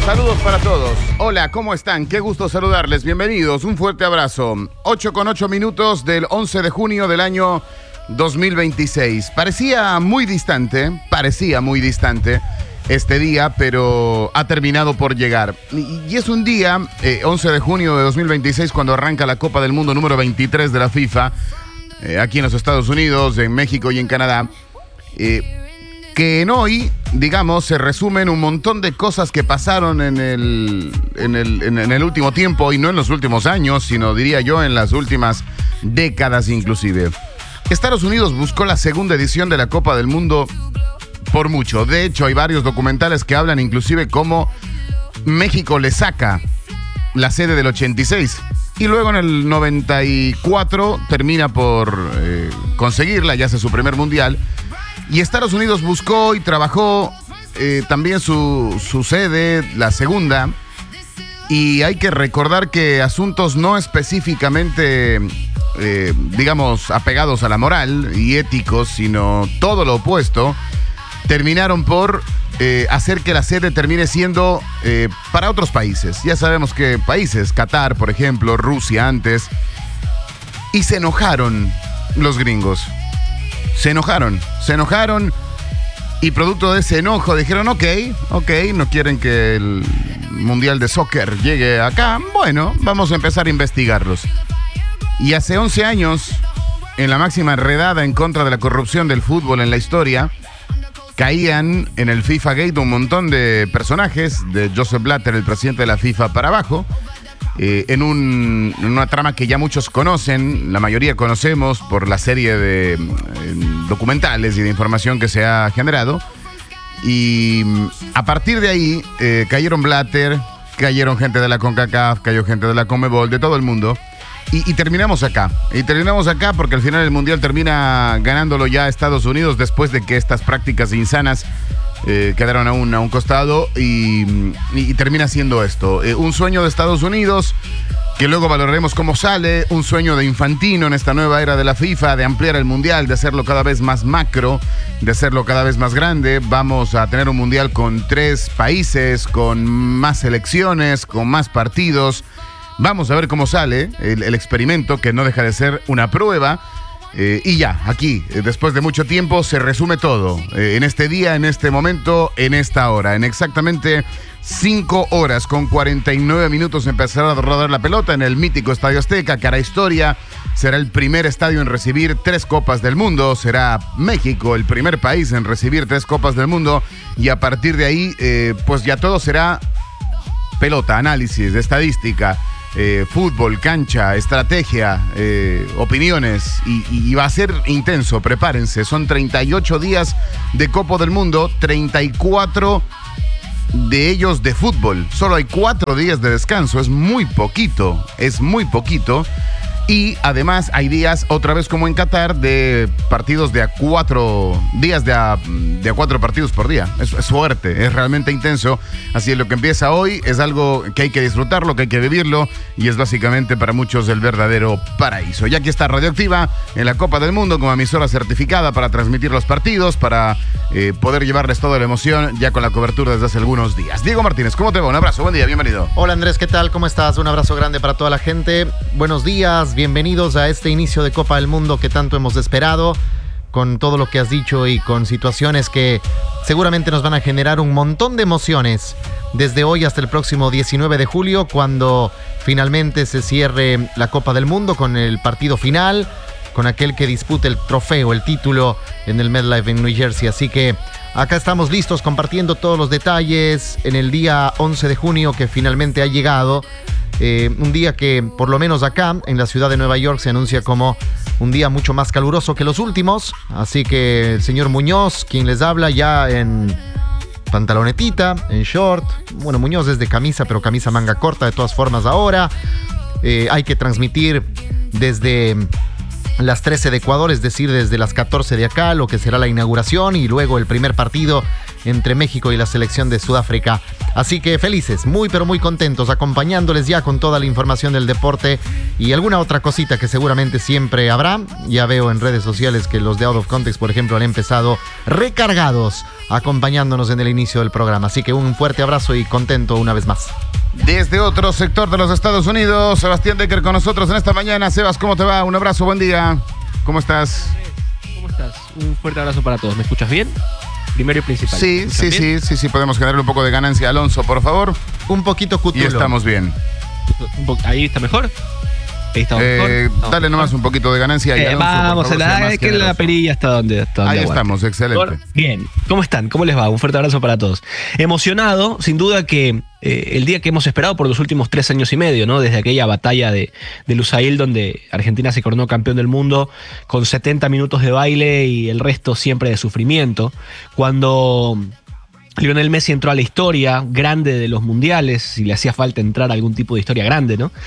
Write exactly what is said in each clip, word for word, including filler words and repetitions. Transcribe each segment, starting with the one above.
Saludos para todos. Hola, ¿cómo están? Qué gusto saludarles. Bienvenidos. Un fuerte abrazo. ocho con ocho minutos del once de junio del año dos mil veintiséis. Parecía muy distante, parecía muy distante este día, pero ha terminado por llegar. Y, y es un día, eh, once de junio de dos mil veintiséis, cuando arranca la Copa del Mundo número veintitrés de la FIFA, eh, aquí en los Estados Unidos, en México y en Canadá. Eh, que en hoy, digamos, se resumen un montón de cosas que pasaron en el, en el, en, en el último tiempo, y no en los últimos años, sino diría yo en las últimas décadas inclusive. Estados Unidos buscó la segunda edición de la Copa del Mundo por mucho. De hecho, hay varios documentales que hablan inclusive cómo México le saca la sede del ochenta y seis. Y luego en el noventa y cuatro termina por eh, conseguirla, ya hace su primer mundial. Y Estados Unidos buscó y trabajó eh, también su, su sede, la segunda. Y hay que recordar que asuntos no específicamente, eh, digamos, apegados a la moral y éticos, sino todo lo opuesto, terminaron por eh, hacer que la sede termine siendo eh, para otros países. Ya sabemos que países, Qatar, por ejemplo, Rusia antes, y se enojaron los gringos. Se enojaron, se enojaron y producto de ese enojo dijeron, ok, ok, no quieren que el Mundial de Soccer llegue acá, bueno, vamos a empezar a investigarlos. Y hace once años, en la máxima enredada en contra de la corrupción del fútbol en la historia, caían en el FIFA Gate un montón de personajes, de Joseph Blatter, el presidente de la FIFA, para abajo, Eh, en, un, en una trama que ya muchos conocen, la mayoría conocemos por la serie de eh, documentales y de información que se ha generado. Y a partir de ahí eh, cayeron Blatter, cayeron gente de la CONCACAF, cayó gente de la CONMEBOL, de todo el mundo. Y, y terminamos acá. Y terminamos acá porque al final el Mundial termina ganándolo ya Estados Unidos después de que estas prácticas insanas Eh, quedaron a un, a un costado y, y, y termina siendo esto. Eh, un sueño de Estados Unidos, que luego valoraremos cómo sale, un sueño de Infantino en esta nueva era de la FIFA, de ampliar el Mundial, de hacerlo cada vez más macro, de hacerlo cada vez más grande. Vamos a tener un Mundial con tres países, con más selecciones, con más partidos. Vamos a ver cómo sale el, el experimento, que no deja de ser una prueba. Eh, y ya, aquí, eh, después de mucho tiempo, se resume todo. Eh, en este día, en este momento, en esta hora. En exactamente cinco horas con cuarenta y nueve minutos empezará a rodar la pelota en el mítico Estadio Azteca, que hará historia. Será el primer estadio en recibir tres Copas del Mundo. Será México el primer país en recibir tres Copas del Mundo. Y a partir de ahí, eh, pues ya todo será pelota, análisis, estadística. Eh, fútbol, cancha, estrategia, eh, opiniones y, y va a ser intenso, prepárense. Son treinta y ocho días de Copa del Mundo, treinta y cuatro de ellos de fútbol. Solo hay cuatro días de descanso, es muy poquito, es muy poquito. Y además hay días, otra vez como en Qatar, de partidos de a cuatro días, de a, de a cuatro partidos por día. Es, es fuerte, es realmente intenso. Así es, lo que empieza hoy es algo que hay que disfrutarlo, que hay que vivirlo, y es básicamente para muchos el verdadero paraíso. Y aquí está Radioactiva en la Copa del Mundo como emisora certificada para transmitir los partidos, para eh, poder llevarles toda la emoción ya con la cobertura desde hace algunos días. Diego Martínez, ¿cómo te va? Un abrazo, buen día, bienvenido. Hola Andrés, ¿qué tal? ¿Cómo estás? Un abrazo grande para toda la gente. Buenos días. Bienvenidos a este inicio de Copa del Mundo que tanto hemos esperado, con todo lo que has dicho y con situaciones que seguramente nos van a generar un montón de emociones desde hoy hasta el próximo diecinueve de julio, cuando finalmente se cierre la Copa del Mundo con el partido final, con aquel que dispute el trofeo, el título en el MetLife en New Jersey. Así que acá estamos listos compartiendo todos los detalles en el día once de junio que finalmente ha llegado. Eh, un día que, por lo menos acá, en la ciudad de Nueva York, se anuncia como un día mucho más caluroso que los últimos. Así que el señor Muñoz, quien les habla, ya en pantalonetita, en short. Bueno, Muñoz es de camisa, pero camisa manga corta de todas formas ahora. Eh, hay que transmitir desde las trece de Ecuador, es decir, desde las catorce de acá, lo que será la inauguración y luego el primer partido entre México y la selección de Sudáfrica Así que felices, muy pero muy contentos, acompañándoles ya con toda la información del deporte y alguna otra cosita que seguramente siempre habrá. Ya veo en redes sociales que los de Out of Context, por ejemplo, han empezado recargados acompañándonos en el inicio del programa. Así que un fuerte abrazo y contento una vez más. Desde otro sector de los Estados Unidos, Sebastián Decker con nosotros en esta mañana. Sebas, ¿cómo te va? Un abrazo, buen día. ¿Cómo estás? ¿Cómo estás? Un fuerte abrazo para todos. ¿Me escuchas bien? Primero y principal. Sí, sí, sí, sí, sí, podemos generar un poco de ganancia. Alonso, por favor. Un poquito cutulo. Y estamos bien. Ahí está mejor. Ahí estamos eh, mejor. No, dale nomás mejor. un poquito de ganancia. Y Eh, Alonso, vamos, por favor, a sea la, más que la generoso. perilla hasta donde, hasta donde Ahí aguante. estamos, excelente. Bien, ¿cómo están? ¿Cómo les va? Un fuerte abrazo para todos. Emocionado, sin duda que eh, el día que hemos esperado por los últimos tres años y medio, ¿no? Desde aquella batalla de, de Lusail donde Argentina se coronó campeón del mundo con setenta minutos de baile y el resto siempre de sufrimiento. Cuando Lionel Messi entró a la historia grande de los mundiales, si le hacía falta entrar a algún tipo de historia grande, ¿no?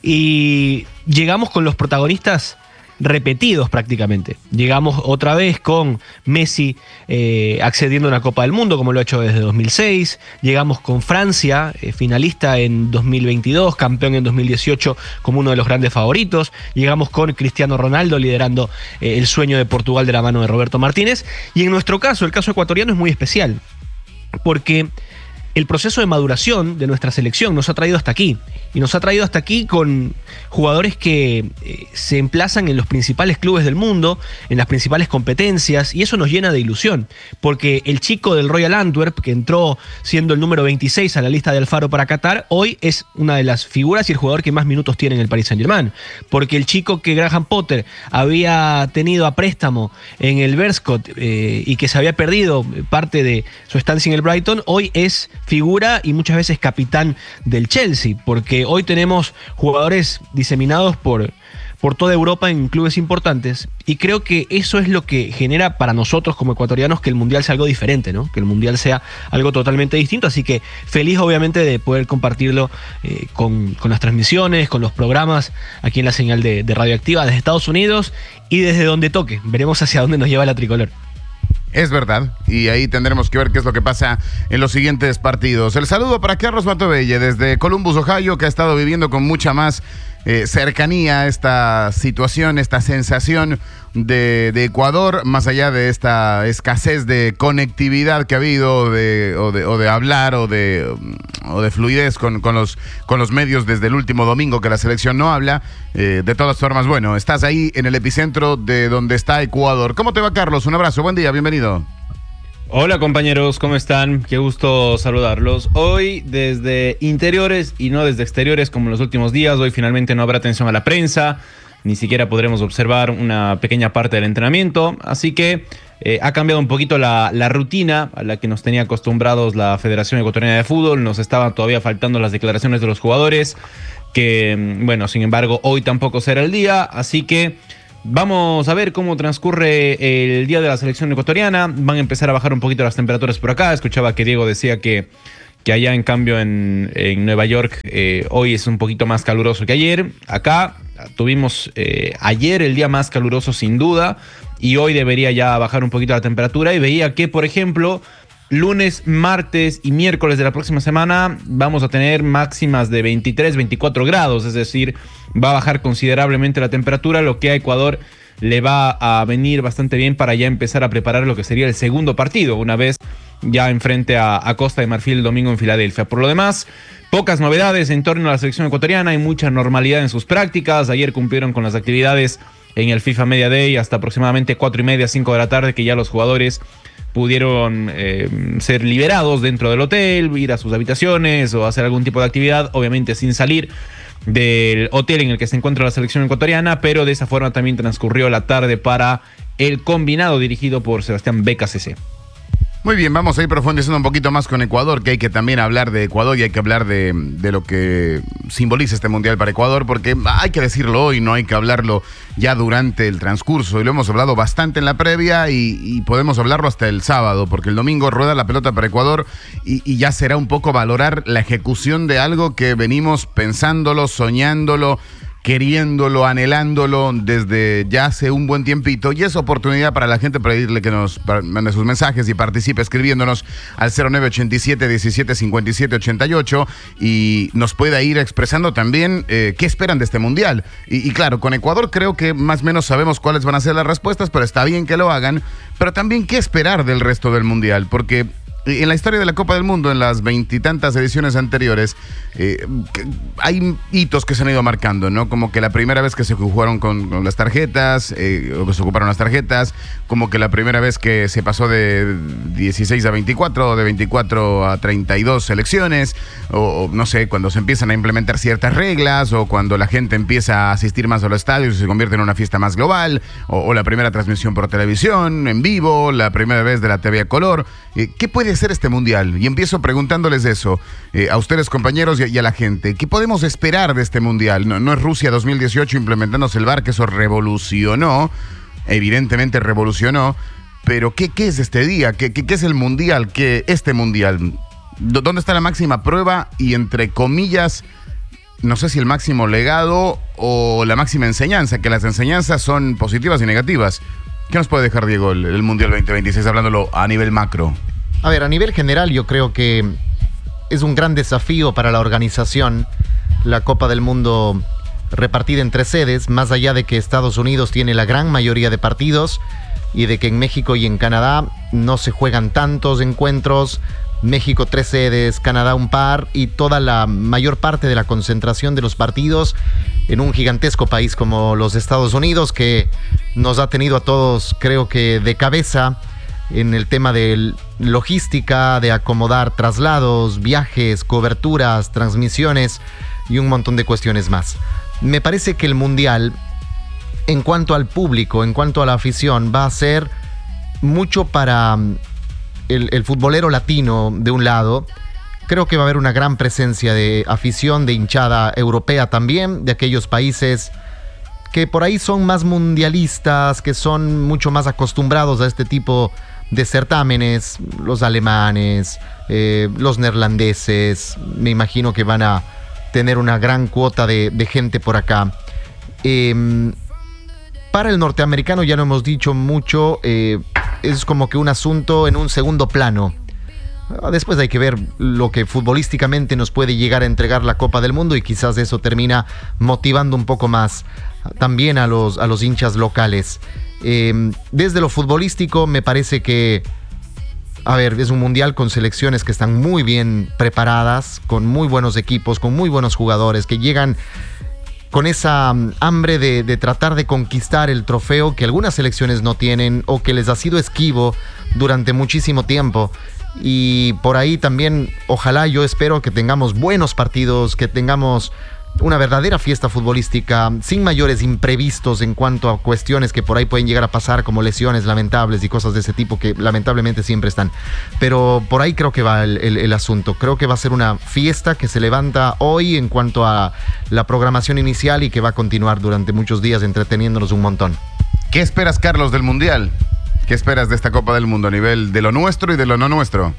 Y llegamos con los protagonistas repetidos prácticamente. Llegamos otra vez con Messi eh, accediendo a una Copa del Mundo, como lo ha hecho desde dos mil seis. Llegamos con Francia, eh, finalista en dos mil veintidós, campeón en dos mil dieciocho como uno de los grandes favoritos. Llegamos con Cristiano Ronaldo liderando eh, el sueño de Portugal de la mano de Roberto Martínez. Y en nuestro caso, el caso ecuatoriano es muy especial, porque el proceso de maduración de nuestra selección nos ha traído hasta aquí. Y nos ha traído hasta aquí con jugadores que eh, se emplazan en los principales clubes del mundo, en las principales competencias, y eso nos llena de ilusión. Porque el chico del Royal Antwerp, que entró siendo el número veintiséis a la lista de Alfaro para Qatar, hoy es una de las figuras y el jugador que más minutos tiene en el Paris Saint-Germain. Porque el chico que Graham Potter había tenido a préstamo en el Berscott eh, y que se había perdido parte de su estancia en el Brighton, hoy es figura y muchas veces capitán del Chelsea, porque hoy tenemos jugadores diseminados por, por toda Europa en clubes importantes, y creo que eso es lo que genera para nosotros como ecuatorianos que el Mundial sea algo diferente, ¿no? Que el Mundial sea algo totalmente distinto, así que feliz obviamente de poder compartirlo eh, con, con las transmisiones, con los programas aquí en la señal de, de Radioactiva desde Estados Unidos y desde donde toque. Veremos hacia dónde nos lleva la tricolor. Es verdad, y ahí tendremos que ver qué es lo que pasa en los siguientes partidos. El saludo para Carlos Matovelle desde Columbus, Ohio, que ha estado viviendo con mucha más eh, cercanía esta situación, esta sensación de, de Ecuador, más allá de esta escasez de conectividad que ha habido, de, o, de, o de hablar, o de, o de fluidez con, con, los, con los medios desde el último domingo que la selección no habla. Eh, de todas formas, bueno, estás ahí en el epicentro de donde está Ecuador. ¿Cómo te va, Carlos? Un abrazo, buen día, bienvenido. Hola compañeros, ¿cómo están? Qué gusto saludarlos. Hoy desde interiores y no desde exteriores como en los últimos días. Hoy finalmente no habrá atención a la prensa, ni siquiera podremos observar una pequeña parte del entrenamiento. Así que eh, ha cambiado un poquito la, la rutina a la que nos tenía acostumbrados la Federación Ecuatoriana de Fútbol. Nos estaban todavía faltando las declaraciones de los jugadores, que bueno, sin embargo hoy tampoco será el día. Así que vamos a ver cómo transcurre el día de la selección ecuatoriana. Van a empezar a bajar un poquito las temperaturas por acá. Escuchaba que Diego decía que, que allá en cambio en, en Nueva York eh, hoy es un poquito más caluroso que ayer. Acá tuvimos eh, ayer el día más caluroso sin duda, y hoy debería ya bajar un poquito la temperatura. Y veía que, por ejemplo, lunes, martes y miércoles de la próxima semana vamos a tener máximas de veintitrés, veinticuatro grados, es decir, va a bajar considerablemente la temperatura, lo que a Ecuador le va a venir bastante bien para ya empezar a preparar lo que sería el segundo partido, una vez ya enfrente a, a Costa de Marfil el domingo en Filadelfia. Por lo demás, pocas novedades en torno a la selección ecuatoriana, hay mucha normalidad en sus prácticas. Ayer cumplieron con las actividades en el FIFA Media Day hasta aproximadamente cuatro y media, cinco de la tarde, que ya los jugadores pudieron eh, ser liberados dentro del hotel, ir a sus habitaciones o hacer algún tipo de actividad, obviamente sin salir del hotel en el que se encuentra la selección ecuatoriana, pero de esa forma también transcurrió la tarde para el combinado dirigido por Sebastián Beca C C. Muy bien, vamos a ir profundizando un poquito más con Ecuador, que hay que también hablar de Ecuador y hay que hablar de, de lo que simboliza este Mundial para Ecuador, porque hay que decirlo hoy, no hay que hablarlo ya durante el transcurso, y lo hemos hablado bastante en la previa y, y podemos hablarlo hasta el sábado, porque el domingo rueda la pelota para Ecuador y, y ya será un poco valorar la ejecución de algo que venimos pensándolo, soñándolo, queriéndolo, anhelándolo desde ya hace un buen tiempito, y es oportunidad para la gente para pedirle que nos mande sus mensajes y participe escribiéndonos al cero nueve ochenta y siete diecisiete cincuenta y siete ochenta y ocho y nos pueda ir expresando también eh, qué esperan de este mundial. Y, y claro, con Ecuador creo que más o menos sabemos cuáles van a ser las respuestas, pero está bien que lo hagan, pero también qué esperar del resto del mundial, porque en la historia de la Copa del Mundo, en las veintitantas ediciones anteriores, eh, hay hitos que se han ido marcando, ¿no? Como que la primera vez que se jugaron con, con las tarjetas, eh, o que se ocuparon las tarjetas, como que la primera vez que se pasó de dieciséis a veinticuatro, o de veinticuatro a treinta y dos selecciones, o, o no sé, cuando se empiezan a implementar ciertas reglas, o cuando la gente empieza a asistir más a los estadios y se convierte en una fiesta más global, o, o la primera transmisión por televisión, en vivo, la primera vez de la T V a color. Eh, ¿Qué puede ser este mundial? Y empiezo preguntándoles eso, eh, a ustedes compañeros y a, y a la gente. ¿Qué podemos esperar de este mundial? No, no es Rusia dos mil dieciocho implementándose el V A R, que eso revolucionó, evidentemente revolucionó, pero ¿qué, qué es este día? ¿Qué, qué, qué es el mundial? ¿Qué este mundial? ¿Dónde está la máxima prueba y, entre comillas, no sé si el máximo legado o la máxima enseñanza? Que las enseñanzas son positivas y negativas. ¿Qué nos puede dejar, Diego, el, el Mundial veinte veintiséis, hablándolo a nivel macro? A ver, a nivel general yo creo que es un gran desafío para la organización la Copa del Mundo repartida en tres sedes, más allá de que Estados Unidos tiene la gran mayoría de partidos y de que en México y en Canadá no se juegan tantos encuentros. México tres sedes, Canadá un par, y toda la mayor parte de la concentración de los partidos en un gigantesco país como los Estados Unidos, que nos ha tenido a todos, creo que de cabeza en el tema de logística, de acomodar traslados, viajes, coberturas, transmisiones y un montón de cuestiones más. Me parece que el Mundial, en cuanto al público, en cuanto a la afición, va a ser mucho para el, el futbolero latino de un lado. Creo que va a haber una gran presencia de afición, de hinchada europea también, de aquellos países que por ahí son más mundialistas, que son mucho más acostumbrados a este tipo de certámenes, los alemanes, eh, los neerlandeses. Me imagino que van a tener una gran cuota de, de gente por acá. Eh, para el norteamericano, ya lo hemos dicho mucho, eh, es como que un asunto en un segundo plano. Después hay que ver lo que futbolísticamente nos puede llegar a entregar la Copa del Mundo, y quizás eso termina motivando un poco más también a los, a los hinchas locales. Eh, desde lo futbolístico me parece que, a ver, es un mundial con selecciones que están muy bien preparadas, con muy buenos equipos, con muy buenos jugadores, que llegan con esa um, hambre de, de tratar de conquistar el trofeo que algunas selecciones no tienen o que les ha sido esquivo durante muchísimo tiempo. Y por ahí también, ojalá, yo espero que tengamos buenos partidos, que tengamos una verdadera fiesta futbolística, sin mayores imprevistos en cuanto a cuestiones que por ahí pueden llegar a pasar, como lesiones lamentables y cosas de ese tipo que lamentablemente siempre están. Pero por ahí creo que va el, el, el asunto. Creo que va a ser una fiesta que se levanta hoy en cuanto a la programación inicial y que va a continuar durante muchos días entreteniéndonos un montón. ¿Qué esperas, Carlos, del Mundial? ¿Qué esperas de esta Copa del Mundo a nivel de lo nuestro y de lo no nuestro?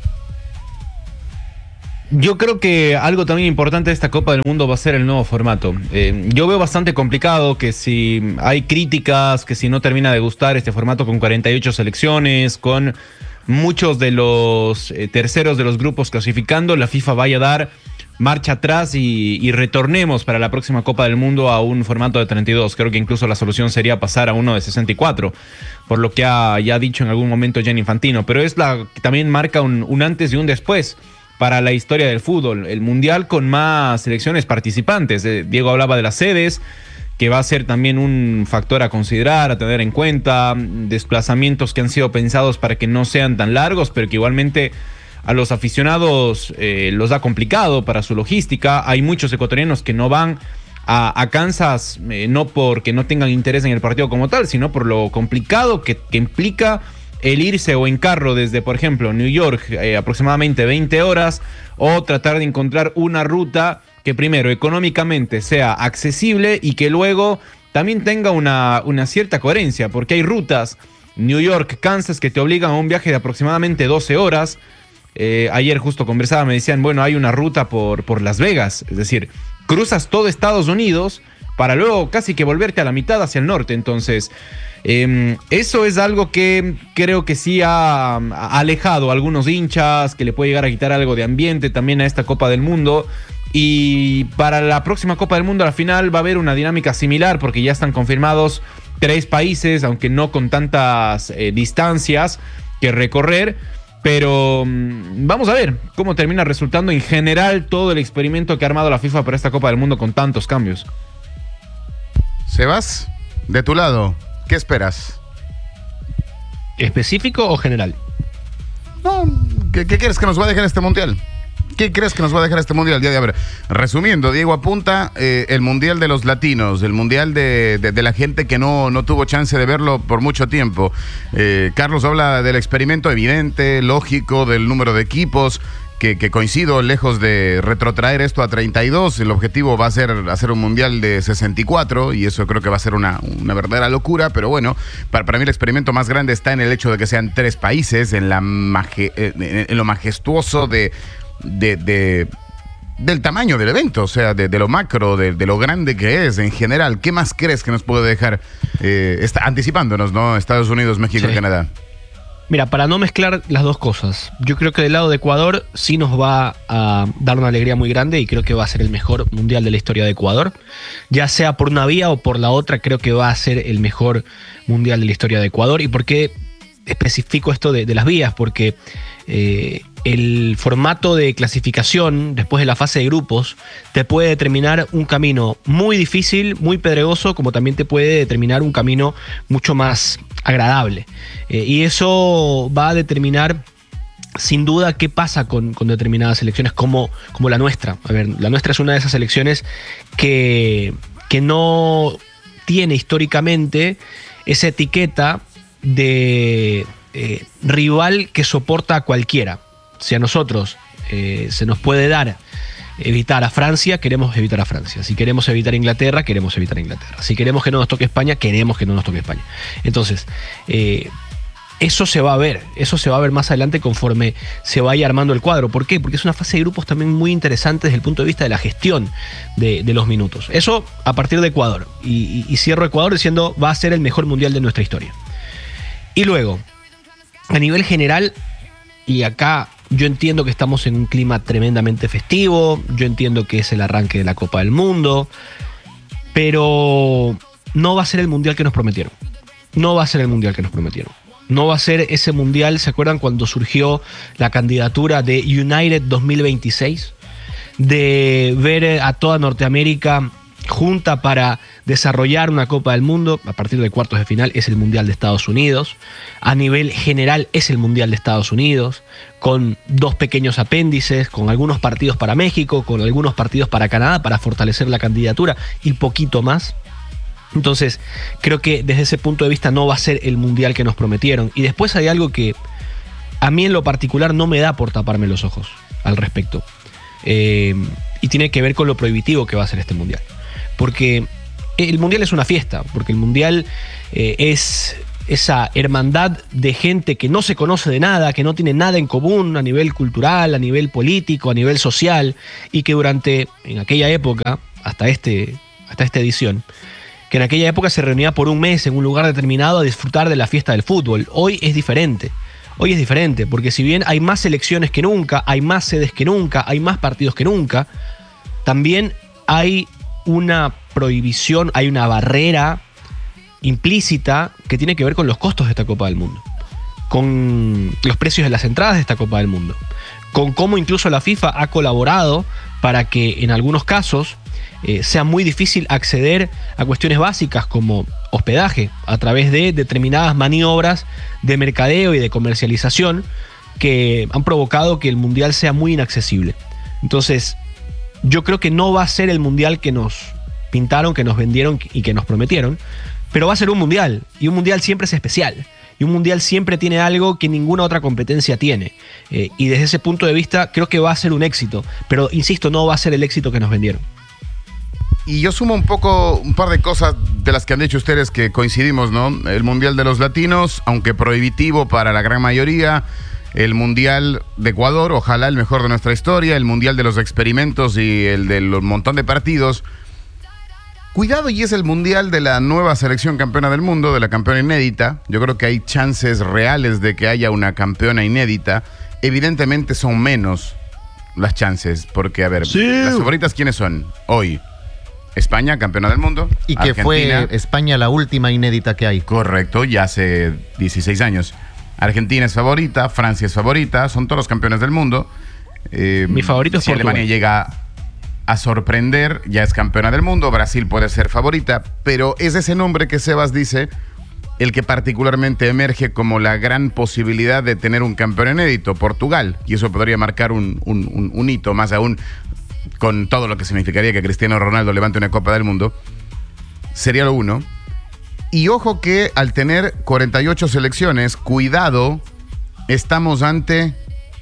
Yo creo que algo también importante de esta Copa del Mundo va a ser el nuevo formato. Eh, yo veo bastante complicado que si hay críticas, que si no termina de gustar este formato con cuarenta y ocho selecciones, con muchos de los eh, terceros de los grupos clasificando, la FIFA vaya a dar marcha atrás y, y retornemos para la próxima Copa del Mundo a un formato de treinta y dos. Creo que incluso la solución sería pasar a uno de sesenta y cuatro, por lo que ha ya dicho en algún momento Gianni Infantino. Pero es la que también marca un, un antes y un después para la historia del fútbol. El Mundial con más selecciones participantes. Eh, Diego hablaba de las sedes, que va a ser también un factor a considerar, a tener en cuenta. Desplazamientos que han sido pensados para que no sean tan largos, pero que igualmente a los aficionados eh, los ha complicado para su logística. Hay muchos ecuatorianos que no van a, a Kansas, eh, no porque no tengan interés en el partido como tal, sino por lo complicado que, que implica el irse o en carro desde, por ejemplo, New York, eh, aproximadamente veinte horas, o tratar de encontrar una ruta que primero económicamente sea accesible y que luego también tenga una, una cierta coherencia, porque hay rutas New York, Kansas, que te obligan a un viaje de aproximadamente doce horas. Eh, ayer justo conversaba, me decían, bueno, hay una ruta por, por Las Vegas, es decir, cruzas todo Estados Unidos para luego casi que volverte a la mitad hacia el norte. Entonces, eh, eso es algo que creo que sí ha, ha alejado a algunos hinchas, que le puede llegar a quitar algo de ambiente también a esta Copa del Mundo. Y para la próxima Copa del Mundo, a la final, va a haber una dinámica similar, porque ya están confirmados tres países, aunque no con tantas eh, distancias que recorrer. Pero mmm, vamos a ver cómo termina resultando en general todo el experimento que ha armado la FIFA para esta Copa del Mundo con tantos cambios. Sebas, de tu lado, ¿qué esperas? ¿Específico o general? No, ¿qué, qué quieres que nos va a dejar este mundial? ¿Qué crees que nos va a dejar este mundial? Ya, ya, a ver, resumiendo, Diego apunta eh, el mundial de los latinos, el mundial de, de, de la gente que no, no tuvo chance de verlo por mucho tiempo. Eh, Carlos habla del experimento evidente, lógico, del número de equipos, que, que coincido, lejos de retrotraer esto a treinta y dos, el objetivo va a ser hacer un mundial de sesenta y cuatro, y eso creo que va a ser una, una verdadera locura, pero bueno, para, para mí el experimento más grande está en el hecho de que sean tres países, en, la maje, en, en lo majestuoso de... De, de, del tamaño del evento, o sea, de, de lo macro, de, de lo grande que es en general. ¿Qué más crees que nos puede dejar eh, está, anticipándonos, ¿no? Estados Unidos, México y Sí. Canadá. Mira, para no mezclar las dos cosas, yo creo que del lado de Ecuador sí nos va a dar una alegría muy grande y creo que va a ser el mejor mundial de la historia de Ecuador. Ya sea por una vía o por la otra, creo que va a ser el mejor mundial de la historia de Ecuador. ¿Y por qué especifico esto de, de las vías? Porque eh, el formato de clasificación después de la fase de grupos te puede determinar un camino muy difícil, muy pedregoso, como también te puede determinar un camino mucho más agradable. Eh, y eso va a determinar sin duda qué pasa con, con determinadas selecciones como, como la nuestra. A ver, la nuestra es una de esas selecciones que, que no tiene históricamente esa etiqueta de eh, rival que soporta a cualquiera. Si a nosotros eh, se nos puede dar evitar a Francia, queremos evitar a Francia. Si queremos evitar a Inglaterra, queremos evitar a Inglaterra. Si queremos que no nos toque España, queremos que no nos toque España. Entonces, eh, eso se va a ver, eso se va a ver más adelante conforme se vaya armando el cuadro. ¿Por qué? Porque es una fase de grupos también muy interesante desde el punto de vista de la gestión de, de los minutos. Eso a partir de Ecuador. Y, y, y cierro Ecuador diciendo, va a ser el mejor mundial de nuestra historia. Y luego, a nivel general, y acá yo entiendo que estamos en un clima tremendamente festivo, yo entiendo que es el arranque de la Copa del Mundo, pero no va a ser el mundial que nos prometieron. No va a ser el mundial que nos prometieron. No va a ser ese mundial, ¿se acuerdan cuando surgió la candidatura de United dos mil veintiséis? De ver a toda Norteamérica junta para desarrollar una Copa del Mundo. A partir de cuartos de final es el Mundial de Estados Unidos. A nivel general es el Mundial de Estados Unidos, con dos pequeños apéndices, con algunos partidos para México, con algunos partidos para Canadá para fortalecer la candidatura y poquito más. Entonces, creo que desde ese punto de vista no va a ser el mundial que nos prometieron. Y después hay algo que a mí en lo particular no me da por taparme los ojos al respecto. Eh, y tiene que ver con lo prohibitivo que va a ser este mundial. Porque el mundial es una fiesta, porque el mundial eh, es esa hermandad de gente que no se conoce de nada, que no tiene nada en común a nivel cultural, a nivel político, a nivel social, y que durante, en aquella época, hasta, este, hasta esta edición, que en aquella época se reunía por un mes en un lugar determinado a disfrutar de la fiesta del fútbol. Hoy es diferente. Hoy es diferente, porque si bien hay más selecciones que nunca, hay más sedes que nunca, hay más partidos que nunca, también hay una prohibición, hay una barrera implícita que tiene que ver con los costos de esta Copa del Mundo, con los precios de las entradas de esta Copa del Mundo, con cómo incluso la FIFA ha colaborado para que en algunos casos eh, sea muy difícil acceder a cuestiones básicas como hospedaje a través de determinadas maniobras de mercadeo y de comercialización que han provocado que el mundial sea muy inaccesible. Entonces, yo creo que no va a ser el mundial que nos pintaron, que nos vendieron y que nos prometieron, pero va a ser un mundial, y un mundial siempre es especial, y un mundial siempre tiene algo que ninguna otra competencia tiene, eh, y desde ese punto de vista creo que va a ser un éxito, pero insisto, no va a ser el éxito que nos vendieron. Y yo sumo un poco, un par de cosas de las que han dicho ustedes que coincidimos, ¿no? El Mundial de los Latinos, aunque prohibitivo para la gran mayoría. El Mundial de Ecuador, ojalá el mejor de nuestra historia. El Mundial de los experimentos y el del montón de partidos. Cuidado, y es el mundial de la nueva selección campeona del mundo, de la campeona inédita. Yo creo que hay chances reales de que haya una campeona inédita. Evidentemente son menos las chances, porque, a ver, Sí. las favoritas, ¿quiénes son? Hoy, España, campeona del mundo. Y que Argentina, fue España la última inédita que hay. correcto, ya hace dieciséis años. Argentina es favorita, Francia es favorita, son todos los campeones del mundo. Eh, Mi favorito es si Portugal. Alemania llega a sorprender, ya es campeona del mundo. Brasil puede ser favorita, pero es ese nombre que Sebas dice el que particularmente emerge como la gran posibilidad de tener un campeón inédito, Portugal, y eso podría marcar un, un, un, un hito, más aún con todo lo que significaría que Cristiano Ronaldo levante una Copa del Mundo. Sería lo uno. Y ojo que al tener cuarenta y ocho selecciones, cuidado, estamos ante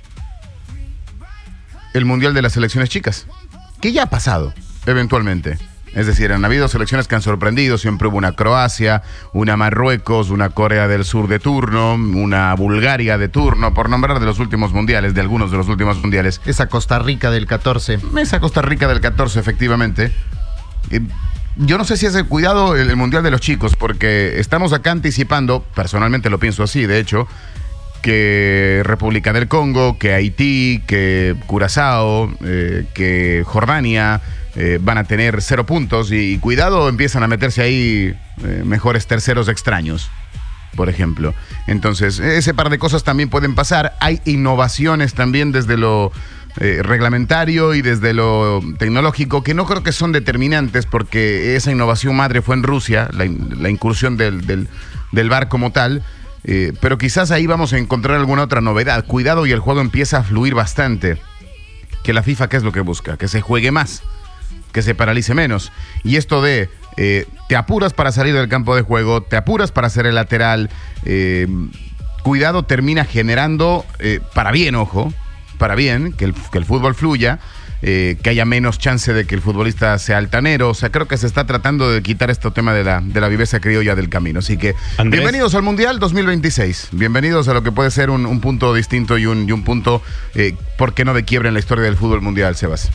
el Mundial de las Selecciones Chicas, que ya ha pasado, eventualmente. Es decir, han habido selecciones que han sorprendido. Siempre hubo una Croacia, una Marruecos, una Corea del Sur de turno, una Bulgaria de turno, por nombrar de los últimos mundiales, de algunos de los últimos mundiales. Esa Costa Rica del catorce. Esa Costa Rica del catorce, efectivamente. Eh, Yo no sé si es el cuidado el, el Mundial de los chicos, porque estamos acá anticipando, personalmente lo pienso así, de hecho, que República del Congo, que Haití, que Curazao, eh, que Jordania eh, van a tener cero puntos y, y cuidado, empiezan a meterse ahí eh, mejores terceros extraños, por ejemplo. Entonces, ese par de cosas también pueden pasar. Hay innovaciones también desde lo eh, reglamentario y desde lo tecnológico que no creo que son determinantes, porque esa innovación madre fue en Rusia, la, la incursión del, del, del V A R como tal. Eh, pero quizás ahí vamos a encontrar alguna otra novedad. Cuidado, y el juego empieza a fluir bastante. Que la FIFA, ¿qué es lo que busca? Que se juegue más, que se paralice menos. Y esto de eh, te apuras para salir del campo de juego, te apuras para hacer el lateral, eh, cuidado, termina generando, eh, para bien, ojo, para bien, que el, que el fútbol fluya, eh, que haya menos chance de que el futbolista sea altanero. O sea, creo que se está tratando de quitar este tema de la, de la viveza criolla del camino. Así que, Andrés. bienvenidos al Mundial dos mil veintiséis. Bienvenidos a lo que puede ser un, un punto distinto y un, y un punto, eh, ¿por qué no de quiebre en la historia del fútbol mundial, Sebas?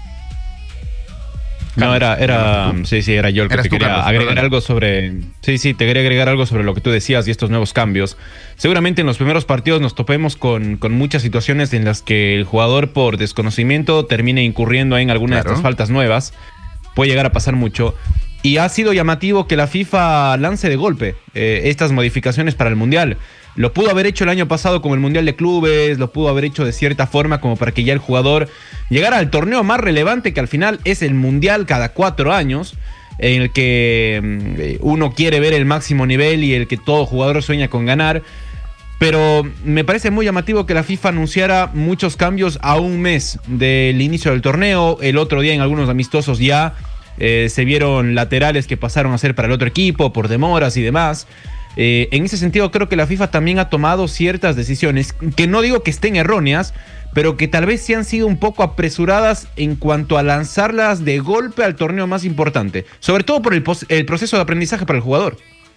No, era, era, sí, sí, era yo el que Eras te tú, quería Carlos, agregar perdón. algo sobre, sí, sí, te quería agregar algo sobre lo que tú decías y estos nuevos cambios. Seguramente en los primeros partidos nos topemos con, con muchas situaciones en las que el jugador por desconocimiento termine incurriendo en alguna Claro. de estas faltas nuevas. Puede llegar a pasar mucho. Y ha sido llamativo que la FIFA lance de golpe eh, estas modificaciones para el Mundial. Lo pudo haber hecho el año pasado con el Mundial de Clubes, lo pudo haber hecho de cierta forma como para que ya el jugador llegara al torneo más relevante, que al final es el Mundial cada cuatro años, en el que mm, uno quiere ver el máximo nivel y el que todo jugador sueña con ganar. Pero me parece muy llamativo que la FIFA anunciara muchos cambios a un mes del inicio del torneo. El otro día en algunos amistosos ya eh, se vieron laterales que pasaron a ser para el otro equipo por demoras y demás. Eh, en ese sentido creo que la FIFA también ha tomado ciertas decisiones que no digo que estén erróneas, pero que tal vez sí han sido un poco apresuradas en cuanto a lanzarlas de golpe al torneo más importante, sobre todo por el, pos- el proceso de aprendizaje para el jugador.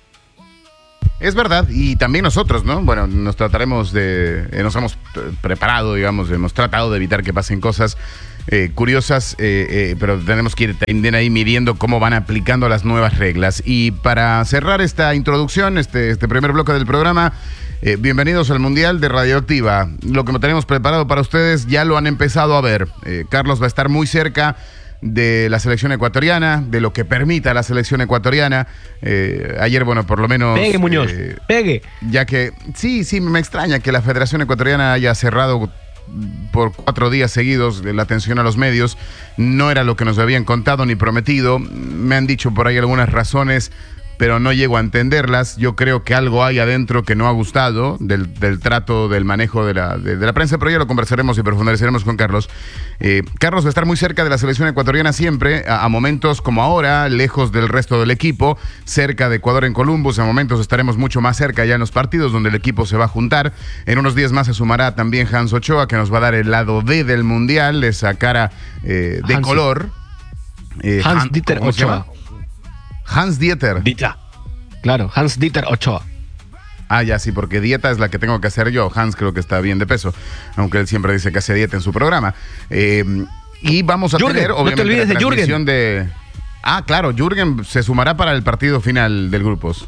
Es verdad, y también nosotros, ¿no? Bueno, nos trataremos de... eh, nos hemos eh, preparado, digamos, hemos tratado de evitar que pasen cosas eh, curiosas, eh, eh, pero tenemos que ir también ahí midiendo cómo van aplicando las nuevas reglas. Y para cerrar esta introducción, este, este primer bloque del programa, eh, bienvenidos al Mundial de Radioactiva. Lo que tenemos preparado para ustedes ya lo han empezado a ver. Eh, Carlos va a estar muy cerca de la selección ecuatoriana, de lo que permita la selección ecuatoriana. Eh, ayer, bueno, por lo menos... Pegue, Muñoz, eh, pegue. ya que, sí, sí, me extraña que la Federación Ecuatoriana haya cerrado por cuatro días seguidos la atención a los medios. No era lo que nos habían contado ni prometido. Me han dicho por ahí algunas razones, pero no llego a entenderlas. Yo creo que algo hay adentro que no ha gustado del, del trato, del manejo de la, de, de la prensa, pero ya lo conversaremos y profundizaremos con Carlos. Eh, Carlos va a estar muy cerca de la selección ecuatoriana siempre, a, a momentos como ahora, lejos del resto del equipo, cerca de Ecuador en Columbus. A momentos estaremos mucho más cerca ya en los partidos donde el equipo se va a juntar. En unos días más se sumará también Hans Ochoa, que nos va a dar el lado D del Mundial, esa cara eh, de Hansi. color. Eh, Hans Han- Dieter ¿cómo se llama? Ochoa. Hans Dieter. Dita. Claro, Hans Dieter Ochoa. Ah, ya, sí, porque dieta es la que tengo que hacer yo. Hans creo que está bien de peso, aunque él siempre dice que hace dieta en su programa. Eh, y vamos a Jürgen, tener, no te obviamente, olvides la de Jürgen. transmisión de... Ah, claro, Jürgen se sumará para el partido final del Grupos.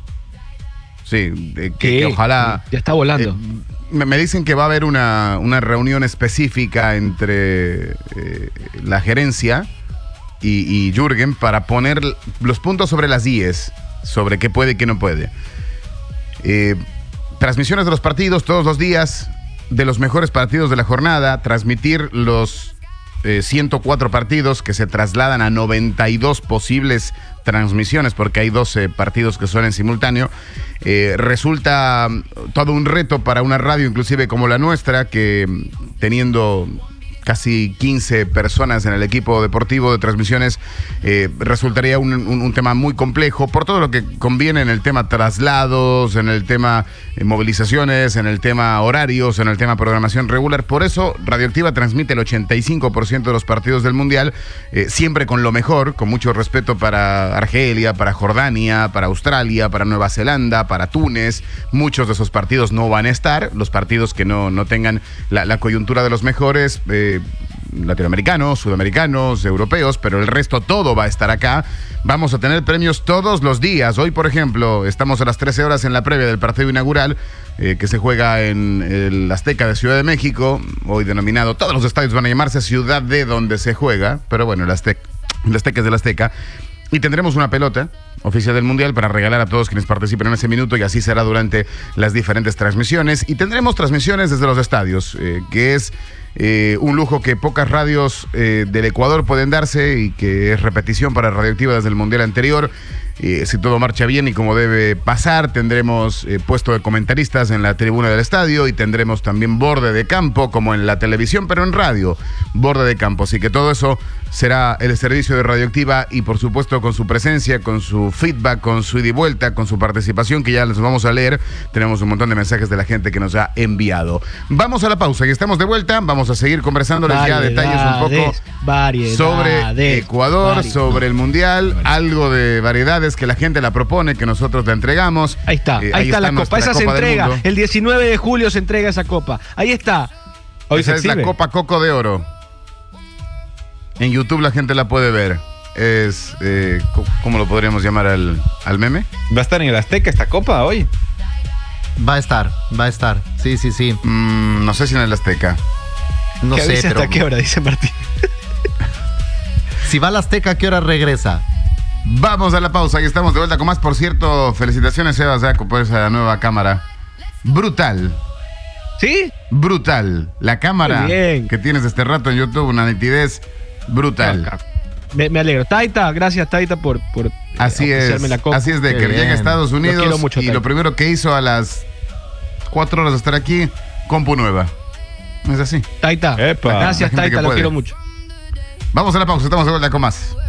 Sí, de, que, ¿Qué? que ojalá... Ya está volando. Eh, me, me dicen que va a haber una, una reunión específica entre eh, la gerencia y, y Jürgen para poner los puntos sobre las íes, sobre qué puede y qué no puede. Eh, transmisiones de los partidos todos los días, de los mejores partidos de la jornada, transmitir los eh, ciento cuatro partidos que se trasladan a noventa y dos posibles transmisiones, porque hay doce partidos que son en simultáneo. Eh, resulta todo un reto para una radio, inclusive como la nuestra, que teniendo casi quince personas en el equipo deportivo de transmisiones, eh, resultaría un, un, un tema muy complejo por todo lo que conviene en el tema traslados, en el tema eh, movilizaciones, en el tema horarios, en el tema programación regular. Por eso Radioactiva transmite el ochenta y cinco por ciento de los partidos del Mundial, eh, siempre con lo mejor, con mucho respeto para Argelia, para Jordania, para Australia, para Nueva Zelanda, para Túnez. Muchos de esos partidos no van a estar, los partidos que no, no tengan la, la coyuntura de los mejores, eh, latinoamericanos, sudamericanos, europeos, pero el resto todo va a estar acá. Vamos a tener premios todos los días. Hoy, por ejemplo, estamos a las trece horas en la previa del partido inaugural eh, que se juega en el Azteca de Ciudad de México, hoy denominado, todos los estadios van a llamarse Ciudad de donde se juega, pero bueno, el Azteca, el Azteca es del Azteca. Y tendremos una pelota oficial del Mundial para regalar a todos quienes participen en ese minuto, y así será durante las diferentes transmisiones. Y tendremos transmisiones desde los estadios, eh, que es eh, un lujo que pocas radios eh, del Ecuador pueden darse, y que es repetición para Radioactiva desde el Mundial anterior. Eh, si todo marcha bien y como debe pasar, tendremos eh, puesto de comentaristas en la tribuna del estadio, y tendremos también borde de campo como en la televisión, pero en radio, borde de campo. Así que todo eso será el servicio de Radioactiva, y por supuesto con su presencia, con su feedback, con su ida y vuelta, con su participación, que ya les vamos a leer. Tenemos un montón de mensajes de la gente que nos ha enviado. Vamos a la pausa y estamos de vuelta. Vamos a seguir conversándoles ya detalles un poco sobre Ecuador, variedades. sobre el Mundial, variedades. algo de variedades que la gente la propone, que nosotros la entregamos. Ahí está, eh, ahí, ahí está, está la copa. Esa copa se entrega. El diecinueve de julio se entrega esa copa. Ahí está. Hoy Esa es la Copa Coco de Oro. En YouTube la gente la puede ver. Es, eh, ¿cómo lo podríamos llamar al, al meme? ¿Va a estar en el Azteca esta copa hoy? Va a estar, va a estar. Sí, sí, sí. Mm, no sé si en el Azteca. No ¿Qué sé, dice pero... hasta qué hora? Dice Martín. Si va al Azteca, ¿a qué hora regresa? Vamos a la pausa y estamos de vuelta con más. Por cierto, felicitaciones, Sebas, por esa nueva cámara. Brutal. ¿Sí? Brutal. La cámara que tienes este rato en YouTube, una nitidez brutal. Me, me alegro. Taita, gracias Taita por, por así es, la copa. Así es, de que llega a Estados Unidos lo mucho, y Taita. Lo primero que hizo a las cuatro horas de estar aquí, compu nueva. Es así. Taita, Epa. gracias Taita, lo quiero mucho. Vamos a la pausa, estamos de vuelta con más.